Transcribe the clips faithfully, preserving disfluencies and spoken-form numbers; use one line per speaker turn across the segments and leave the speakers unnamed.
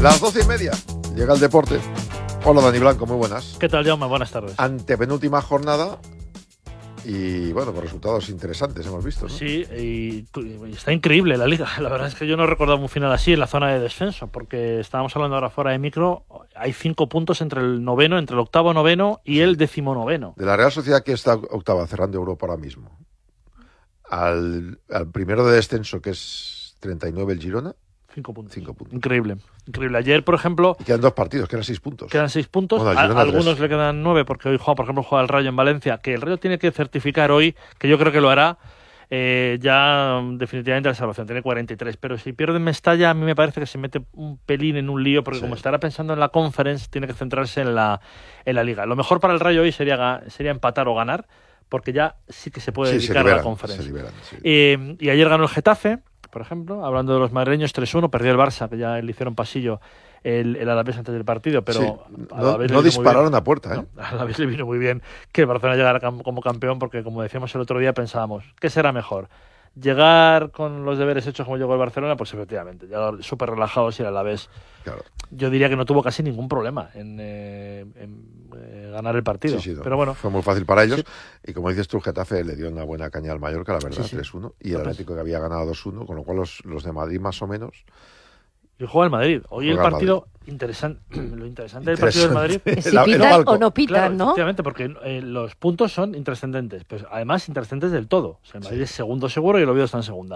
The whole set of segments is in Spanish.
Las doce y media, llega el deporte. Hola Dani Blanco, muy buenas.
¿Qué tal, Jaume? Buenas tardes.
Antepenúltima jornada y bueno, con resultados interesantes hemos visto, ¿no?
Sí, y, y está increíble la liga. La verdad es que yo no recordaba un final así en la zona de descenso, porque estábamos hablando ahora fuera de micro, hay cinco puntos entre el noveno, entre el octavo noveno y el decimonoveno.
De la Real Sociedad, que está octava cerrando Europa ahora mismo, al, al primero de descenso, que es treinta y nueve el Girona.
Cinco puntos.
Cinco puntos.
Increíble. Increíble. Ayer, por ejemplo...
Y quedan dos partidos, quedan seis puntos.
Quedan seis puntos.
Bueno,
a, algunos tres. Le quedan nueve, porque hoy juega, por ejemplo, juega el Rayo en Valencia, que el Rayo tiene que certificar hoy, que yo creo que lo hará, eh, ya definitivamente la salvación. Tiene cuarenta y tres. Pero si pierde en Mestalla, a mí me parece que se mete un pelín en un lío, porque sí, como estará pensando en la Conference, tiene que centrarse en la, en la Liga. Lo mejor para el Rayo hoy sería, sería empatar o ganar, porque ya sí que se puede
sí,
dedicar
liberan,
a la Conference.
Se liberan, sí.
eh, y ayer ganó el Getafe, por ejemplo, hablando de los madrileños, tres uno, perdió el Barça, que ya le hicieron pasillo el, el Alavés antes del partido, pero
sí,
a
no, no dispararon a puerta, ¿eh?
No, a Alavés le vino muy bien que el Barcelona llegara como campeón, porque como decíamos el otro día, pensábamos, ¿qué será mejor? ¿Llegar con los deberes hechos como llegó el Barcelona? Pues efectivamente, llegar súper relajados y el Alavés, claro, yo diría que no tuvo casi ningún problema en, eh, en eh, ganar el partido.
Sí, sí, no,
pero bueno,
fue muy fácil para ellos.
Sí.
Y como dices tú, el Getafe le dio una buena caña al Mallorca, la verdad, sí, sí. tres uno. Y el Atlético, que había ganado dos uno, con lo cual los, los de Madrid más o menos...
Y juega el Madrid. Hoy
juega
el partido, interesante, lo interesante del partido del Madrid...
Si pitan o no pitan,
claro,
¿no?
Efectivamente, porque eh, los puntos son intrascendentes. Pues además, intrascendentes del todo. O sea, el Madrid sí. es segundo seguro y el Oviedo está en segunda.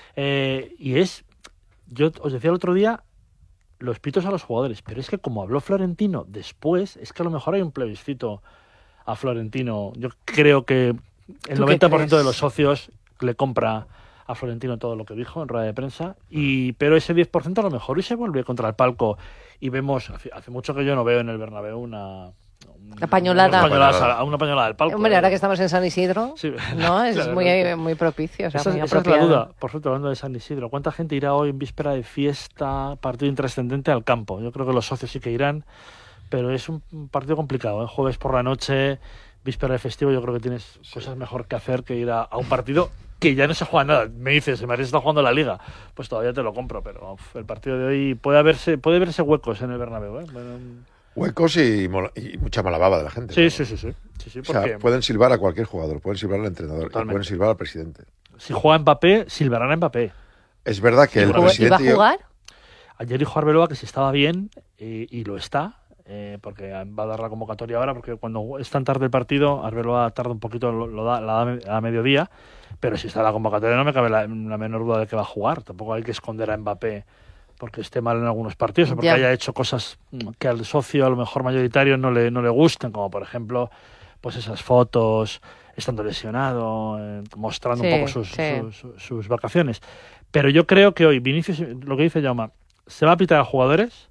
Eh, y es... Yo os decía el otro día... los pitos a los jugadores, pero es que como habló Florentino después, es que a lo mejor hay un plebiscito a Florentino. Yo creo que el noventa por ciento de los socios le compra a Florentino todo lo que dijo en rueda de prensa, y pero ese diez por ciento a lo mejor y se vuelve contra el palco y vemos, hace, hace mucho que yo no veo en el Bernabéu una...
La pañolada.
A una pañolada del palco.
Hombre, ahora que estamos en San Isidro, sí. ¿no? Es claro, muy, no. muy propicio. O sea,
esa
muy
esa es la duda. Por cierto, hablando de San Isidro, ¿cuánta gente irá hoy en víspera de fiesta, partido intrascendente, al campo? Yo creo que los socios sí que irán, pero es un partido complicado, ¿eh? Jueves por la noche, víspera de festivo, yo creo que tienes sí. cosas mejor que hacer que ir a, a un partido que ya no se juega nada. Me dices, el Madrid está jugando la Liga, pues todavía te lo compro, pero uf, el partido de hoy puede haberse, puede verse huecos en el Bernabéu, ¿eh? Bueno,
huecos y, y mucha mala baba de la gente.
Sí,
¿no?
sí, sí, sí. sí, sí
o sea, pueden silbar a cualquier jugador, pueden silbar al entrenador, y pueden silbar al presidente.
Si juega Mbappé, silbarán a Mbappé.
Es verdad que el
¿Y
presidente...
¿Iba a jugar?
Ayer dijo Arbeloa que si estaba bien, eh, y lo está, eh, porque va a dar la convocatoria ahora, porque cuando es tan tarde el partido, Arbeloa tarda un poquito, lo, lo da, la da a mediodía, pero si está la convocatoria no me cabe la, la menor duda de que va a jugar. Tampoco hay que esconder a Mbappé porque esté mal en algunos partidos o porque ya. haya hecho cosas que al socio a lo mejor mayoritario no le, no le gusten, como por ejemplo pues esas fotos estando lesionado, eh, mostrando sí, un poco sus, sí. sus, sus vacaciones. Pero yo creo que hoy Vinicius, lo que dice Jaume, se va a pitar a jugadores,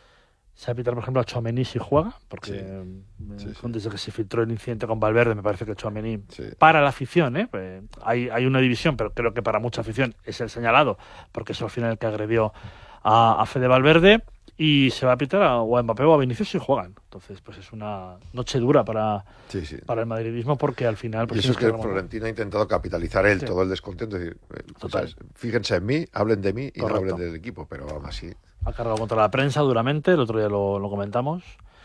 se va a pitar por ejemplo a Tchouaméni si juega, porque sí. Sí, sí. desde que se filtró el incidente con Valverde me parece que Tchouaméni sí. para la afición, ¿eh? Pues hay, hay una división, pero creo que para mucha afición es el señalado, porque es al final el que agredió a, a Fede Valverde, y se va a pitar a, o a Mbappé o a Vinicius si juegan. Entonces, pues es una noche dura para, sí, sí. para el madridismo, porque al final... Pues,
y eso es que, que Florentino ha intentado capitalizar él sí. todo el descontento. Es decir, pues, fíjense en mí, hablen de mí y Correcto. no hablen del equipo, pero aún así...
Ha cargado contra la prensa duramente, el otro día lo, lo comentamos.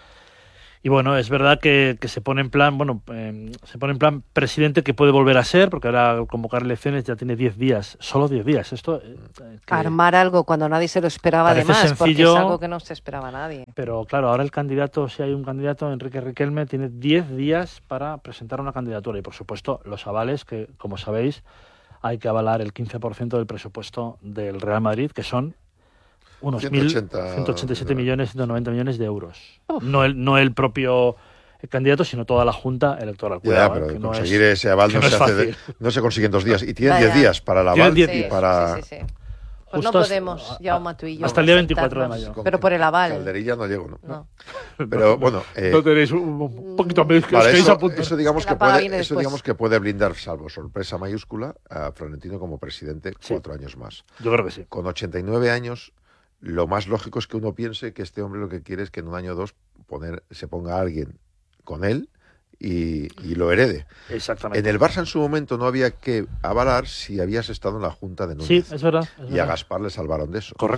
Y bueno, es verdad que, que se pone en plan, bueno, eh, se pone en plan presidente, que puede volver a ser, porque ahora al convocar elecciones ya tiene diez días, solo diez días. Esto eh,
armar algo cuando nadie se lo esperaba, además, sencillo, porque es algo que no se esperaba nadie.
Pero claro, ahora el candidato, si hay un candidato, Enrique Riquelme, tiene diez días para presentar una candidatura y, por supuesto, los avales, que como sabéis, hay que avalar el quince por ciento del presupuesto del Real Madrid, que son unos ciento ochenta y siete millones, ciento noventa millones de euros. No el, no el propio candidato, sino toda la Junta Electoral.
Cuidado, ya, pero que conseguir no es, ese aval no, no, se hace de, no se consigue en dos días. Y tienen diez días para el aval
diez
y
días.
para...
Sí, sí, sí. Pues no podemos, Jaume, tú y yo.
Hasta el día veinticuatro de mayo.
Pero por el aval.
Calderilla no llego, ¿no? no. Pero bueno... Eh,
no tenéis un, un poquito más que
vale,
os
eso,
a punto.
Eso, digamos que puede, eso digamos que puede blindar, salvo sorpresa mayúscula, a Florentino como presidente sí. cuatro años más.
Yo creo que sí.
Con ochenta y nueve años, lo más lógico es que uno piense que este hombre lo que quiere es que en un año o dos poner, se ponga alguien con él y, y lo herede.
Exactamente.
En el Barça en su momento no había que avalar si habías estado en la Junta de Núñez.
Sí, es verdad. Es
y
verdad.
a Gaspar le salvaron de eso.
Correcto.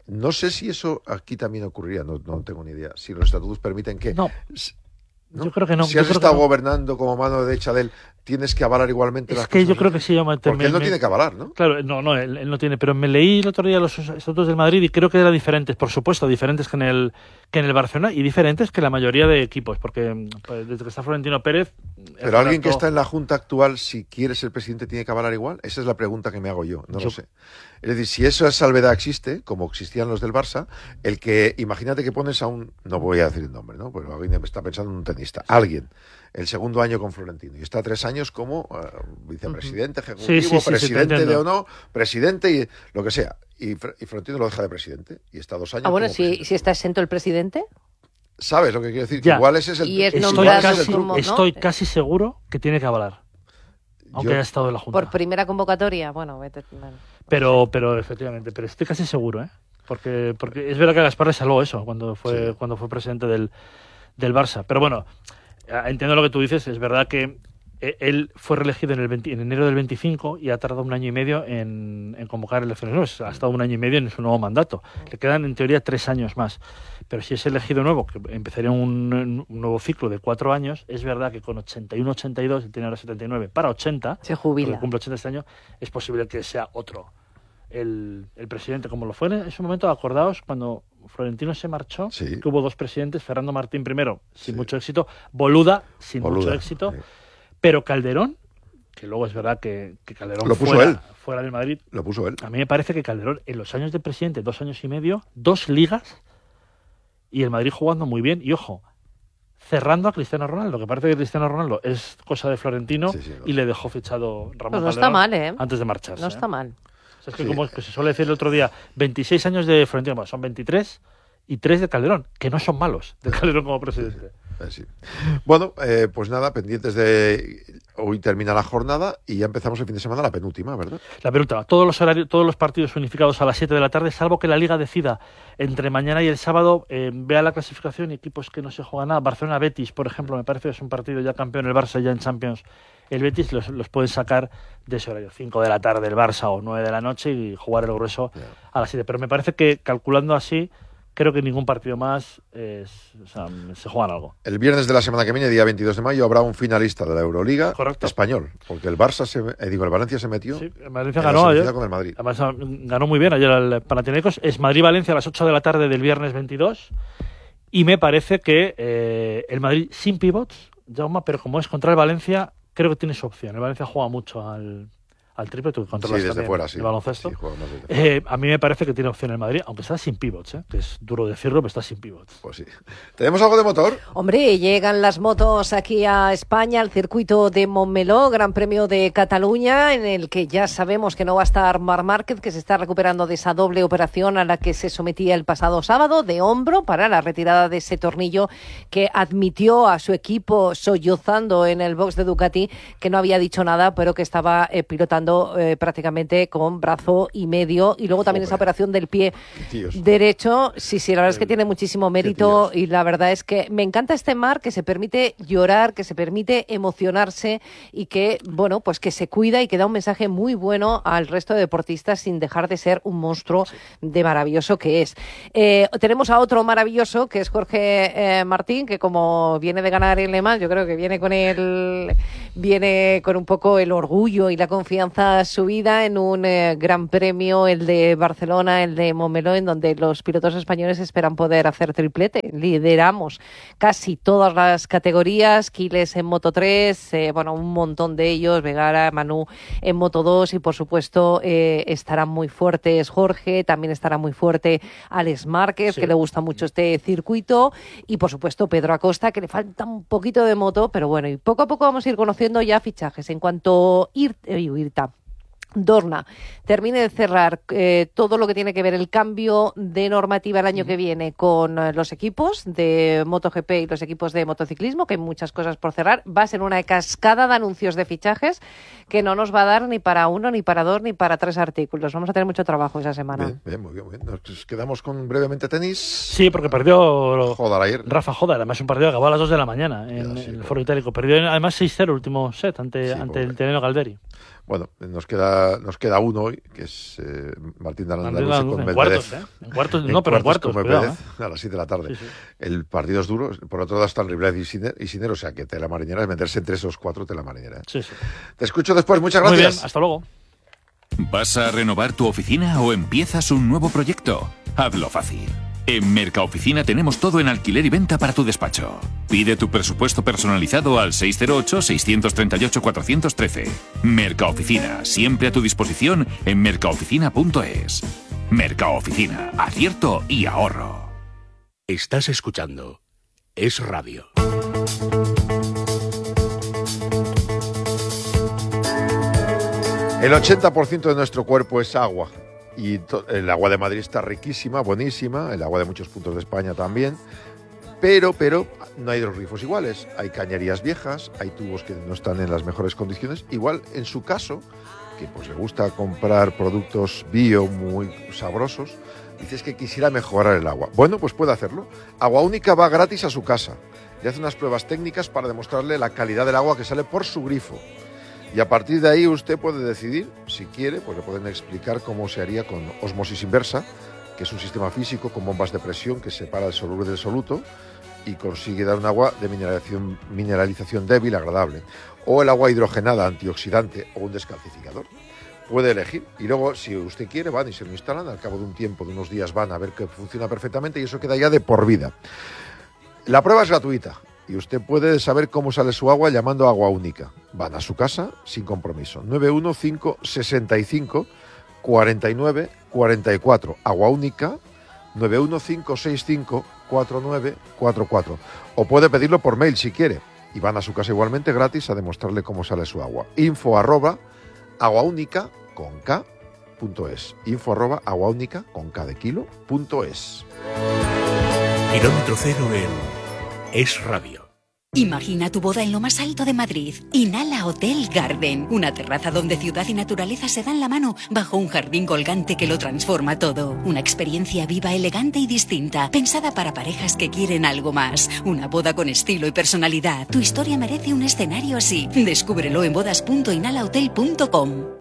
No sé si eso aquí también ocurriría, no, no tengo ni idea. Si los estatutos permiten que...
No.
¿No?
Yo creo que no.
Si has
yo
estado
creo que no.
gobernando como mano derecha de él, tienes que avalar igualmente
es
las
que
cosas.
yo creo que sí. Yo me,
Porque
me,
él no
me,
tiene que avalar, ¿no?
Claro, no, no, él, él no tiene. Pero me leí el otro día los estatutos del Madrid y creo que eran diferentes, por supuesto, diferentes que en el que en el Barcelona y diferentes que la mayoría de equipos, porque pues, desde que está Florentino Pérez.
Pero alguien que está en la Junta actual, si quiere ser presidente, ¿tiene que avalar igual? Esa es la pregunta que me hago yo, no
yo,
lo sé. Es decir, si esa salvedad existe, como existían los del Barça, el que, imagínate que pones a un, no voy a decir el nombre, ¿no? Pero alguien está pensando en un tenista, alguien, el segundo año con Florentino, y está tres años como uh, vicepresidente, ejecutivo,
sí, sí, sí,
presidente
sí,
de o no, presidente y lo que sea. Y, y Florentino lo deja de presidente, y está dos años
Ah, bueno,
como
si,
presidente.
si está exento el presidente.
¿Sabes lo que quiero decir?
Ya.
Que igual ese es el...
Y es
estoy,
nombrado
casi,
como, ¿no?
estoy casi seguro que tiene que avalar. Aunque
Yo-
haya estado en la Junta.
Por primera convocatoria, bueno, vete. Bueno.
Pero, pero efectivamente, pero estoy casi seguro, ¿eh? Porque, porque es verdad que a Gaspar le salvó eso cuando fue,
Sí.
cuando fue presidente del, del Barça. Pero bueno, eh, entiendo lo que tú dices, es verdad que eh, él fue reelegido en, el veinte en enero del veinticinco y ha tardado un año y medio en, en convocar elecciones nuevas. Ha estado un año y medio en su nuevo mandato. Le quedan en teoría tres años más. Pero si es elegido nuevo, que empezaría un, un nuevo ciclo de cuatro años, es verdad que con ochenta y uno ochenta y dos, él tiene ahora setenta y nueve, para ochenta,
Se jubila.
porque cumple ochenta este año, es posible que sea otro el, el presidente, como lo fue en ese momento. Acordaos cuando Florentino se marchó,
Sí.
que hubo dos presidentes, Fernando Martín primero, sin
Sí.
mucho éxito, Boluda, sin
Boluda,
mucho éxito,
sí.
pero Calderón, que luego es verdad que, que Calderón
Lo puso
fuera,
él.
fuera del Madrid,
Lo puso él.
a mí me parece que Calderón, en los años de presidente, dos años y medio, dos ligas, y el Madrid jugando muy bien, y ojo, cerrando a Cristiano Ronaldo, que parece que Cristiano Ronaldo es cosa de Florentino,
Sí, sí, no.
y le dejó fichado Ramón
Pues no
Calderón
está mal, ¿eh?
antes de marcharse.
No
¿eh?
está mal.
O sea, es que
Sí.
como es que se suele decir el otro día, veintiséis años de Florentino, bueno, son veintitrés y tres de Calderón, que no son malos, de Calderón como presidente.
Eh, sí. Bueno, eh, pues nada, pendientes de... Hoy termina la jornada y ya empezamos el fin de semana, la penúltima, ¿verdad?
La penúltima, todos los horarios, todos los partidos unificados a las siete de la tarde, salvo que la Liga decida entre mañana y el sábado, eh, vea la clasificación y equipos que no se juegan nada. Barcelona-Betis, por ejemplo, me parece que es un partido ya campeón, el Barça ya en Champions. El Betis los, los pueden sacar de ese horario, cinco de la tarde el Barça o nueve de la noche y jugar el grueso
Ya.
a las siete. Pero me parece que calculando así, creo que ningún partido más es, o sea, se juegan algo.
El viernes de la semana que viene, día veintidós de mayo, habrá un finalista de la Euroliga
Correcto.
español, porque el Barça, se, eh, digo, el Valencia se metió
Sí, el Valencia
en la
ganó
semifinal
ayer.
con el Madrid.
Además, ganó muy bien ayer al Panathinaikos. Es Madrid-Valencia a las ocho de la tarde del viernes veintidós. Y me parece que eh, el Madrid sin pivots, Jaume, pero como es contra el Valencia, creo que tiene su opción. El Valencia juega mucho al, al triple, tú que
Sí,
controlas
desde
también
fuera, sí.
el baloncesto.
Sí, juega más desde fuera.
Eh, a mí me parece que tiene opción el Madrid, aunque está sin pivots, ¿eh? Que es duro decirlo, pero está sin pivots.
Pues sí. ¿Tenemos algo de motor?
Hombre, llegan las motos aquí a España, al circuito de Montmeló, Gran Premio de Cataluña, en el que ya sabemos que no va a estar Marc Márquez, que se está recuperando de esa doble operación a la que se sometía el pasado sábado de hombro para la retirada de ese tornillo que admitió a su equipo sollozando en el box de Ducati, que no había dicho nada, pero que estaba eh, pilotando eh, prácticamente con brazo y medio. Y luego también
Joder.
esa operación del pie
Qué tíos.
derecho. Sí, sí, la verdad es que tiene muchísimo mérito
tíos.
y la verdad es que me encanta este Marc, que se permite llorar, que se permite emocionarse y que, bueno, pues que se cuida y que da un mensaje muy bueno al resto de deportistas sin dejar de ser un monstruo de maravilloso que es. Eh, tenemos a otro maravilloso que es Jorge eh, Martín, que como viene de ganar el Le Mans, yo creo que viene con el viene con un poco el orgullo y la confianza subida en un eh, gran premio, el de Barcelona, el de Montmeló, en donde los pilotos españoles esperan poder hacer triplete. Lideramos casi todas las categorías, Quiles en Moto tres, eh, bueno, un montón de ellos, Vegara, Manu en Moto dos y por supuesto eh, estarán muy fuertes Jorge, también estará muy fuerte Alex Márquez,
Sí.
que le gusta mucho este circuito, y por supuesto Pedro Acosta, que le falta un poquito de moto, pero bueno, y poco a poco vamos a ir conociendo ya fichajes. En cuanto Ir, eh, Irta Dorna termine de cerrar eh, todo lo que tiene que ver el cambio de normativa el año que viene con eh, los equipos de MotoGP y los equipos de motociclismo, que hay muchas cosas por cerrar, va a ser una cascada de anuncios de fichajes que no nos va a dar ni para uno, ni para dos, ni para tres artículos. Vamos a tener mucho trabajo esa semana.
Bien, bien, muy bien, muy bien. Nos quedamos con brevemente tenis.
Sí, porque perdió
Joder, ayer.
Rafa Joda, además un partido que acabó a las dos de la mañana en,
Ya, sí,
en el
pero-
Foro Itálico. Perdió además seis cero el último set ante,
Sí,
ante
pobre.
el Tenero Galderi.
Bueno, nos queda nos queda uno hoy, que es eh, Martín de Andalucía con
en
Medvedev.
Cuartos, ¿eh? En cuartos, no, pero en cuartos,
con
cuidado,
Medvedev,
¿eh?
a las siete de la tarde.
Sí, sí.
El partido es duro. Por otro lado están Riblet y Sinner, y Sinner, o sea que tela marinera es meterse entre esos cuatro, tela marinera. ¿eh?
Sí, sí.
Te escucho después, muchas
Muy
gracias.
bien, hasta luego.
¿Vas a renovar tu oficina o empiezas un nuevo proyecto? Hazlo fácil. En Mercaoficina tenemos todo en alquiler y venta para tu despacho. Pide tu presupuesto personalizado al seis cero ocho, seis tres ocho, cuatro uno tres. Mercaoficina, siempre a tu disposición en mercaoficina punto es. Mercaoficina, acierto y ahorro.
Estás escuchando Es Radio.
El ochenta por ciento de nuestro cuerpo es agua. Y to- el agua de Madrid está riquísima, buenísima, el agua de muchos puntos de España también, pero, pero no hay dos grifos iguales, hay cañerías viejas, hay tubos que no están en las mejores condiciones, igual en su caso, que pues le gusta comprar productos bio muy sabrosos, dices que quisiera mejorar el agua. Bueno, pues puede hacerlo. Agua Única va gratis a su casa y hace unas pruebas técnicas para demostrarle la calidad del agua que sale por su grifo. Y a partir de ahí usted puede decidir, si quiere, pues le pueden explicar cómo se haría con osmosis inversa, que es un sistema físico con bombas de presión que separa el soluble del soluto y consigue dar un agua de mineralización, mineralización débil, agradable. O el agua hidrogenada, antioxidante o un descalcificador. Puede elegir. Y luego, si usted quiere, van y se lo instalan. Al cabo de un tiempo, de unos días, van a ver que funciona perfectamente y eso queda ya de por vida. La prueba es gratuita. Y usted puede saber cómo sale su agua llamando a Agua Única. Van a su casa sin compromiso. nueve uno cinco seis cinco cuatro nueve cuatro cuatro. Agua Única, nueve uno cinco seis cinco cuatro nueve cuatro cuatro. O puede pedirlo por mail si quiere. Y van a su casa igualmente gratis a demostrarle cómo sale su agua. Info arroba aguaúnica con K punto es. Info arroba aguaúnica con K de kilo punto es.
Kilómetro cero en Es Radio.
Imagina tu boda en lo más alto de Madrid. Inhala Hotel Garden. Una terraza donde ciudad y naturaleza se dan la mano bajo un jardín colgante que lo transforma todo. Una experiencia viva, elegante y distinta. Pensada para parejas que quieren algo más. Una boda con estilo y personalidad. Tu historia merece un escenario así. Descúbrelo en bodas punto inhala hotel punto com.